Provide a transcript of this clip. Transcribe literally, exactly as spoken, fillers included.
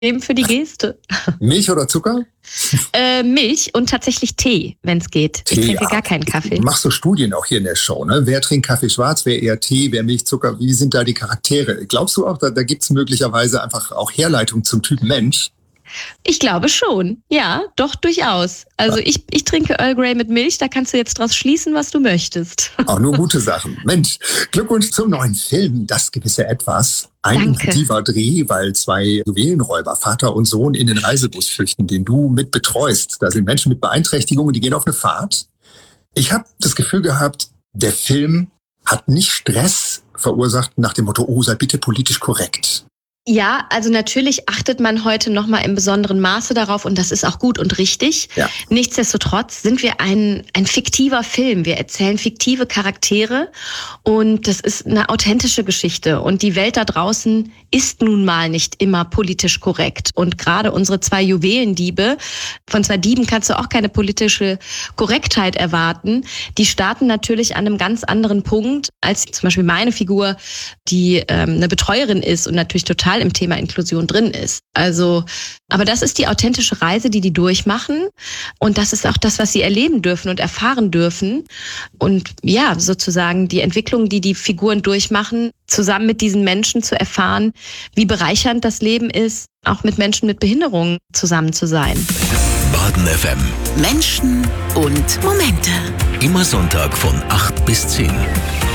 Eben für die Geste. Milch oder Zucker? Äh, Milch und tatsächlich Tee, wenn es geht. Tee, ich trinke ja. gar keinen Kaffee. Machst du Studien auch hier in der Show, ne? Wer trinkt Kaffee schwarz, wer eher Tee, wer Milch, Zucker? Wie sind da die Charaktere? Glaubst du auch, da, da gibt es möglicherweise einfach auch Herleitung zum Typ Mensch? Ich glaube schon. Ja, doch durchaus. Also ich, ich trinke Earl Grey mit Milch, da kannst du jetzt draus schließen, was du möchtest. Auch nur gute Sachen. Mensch, Glückwunsch zum neuen Film, Das gewisse Etwas. Ein Danke. intensiver Dreh, weil zwei Juwelenräuber, Vater und Sohn, in den Reisebus flüchten, den du mit betreust. Da sind Menschen mit Beeinträchtigungen, die gehen auf eine Fahrt. Ich habe das Gefühl gehabt, der Film hat nicht Stress verursacht nach dem Motto, oh, sei bitte politisch korrekt. Ja, also natürlich achtet man heute noch mal im besonderen Maße darauf und das ist auch gut und richtig. Ja. Nichtsdestotrotz sind wir ein, ein fiktiver Film. Wir erzählen fiktive Charaktere und das ist eine authentische Geschichte. Und die Welt da draußen ist nun mal nicht immer politisch korrekt. Und gerade unsere zwei Juwelendiebe, von zwei Dieben kannst du auch keine politische Korrektheit erwarten. Die starten natürlich an einem ganz anderen Punkt als zum Beispiel meine Figur, die ähm, eine Betreuerin ist und natürlich total im Thema Inklusion drin ist. Also, aber das ist die authentische Reise, die die durchmachen und das ist auch das, was sie erleben dürfen und erfahren dürfen und ja, sozusagen die Entwicklung, die die Figuren durchmachen, zusammen mit diesen Menschen zu erfahren, wie bereichernd das Leben ist, auch mit Menschen mit Behinderungen zusammen zu sein. Baden F M. Menschen und Momente. Immer Sonntag von acht bis zehn.